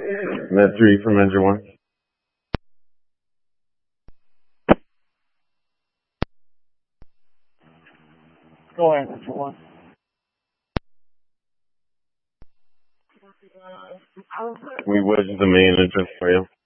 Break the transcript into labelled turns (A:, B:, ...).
A: Med 3 from engine 1.
B: Go ahead, engine 1.
A: We wedged the main entrance for you.